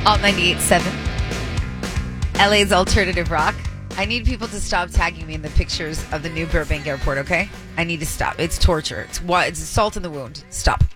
Alt 98.7. LA's alternative rock. I need people to stop tagging me in the pictures of the new Burbank airport, okay? I need to stop. It's torture. It's salt in the wound. Stop.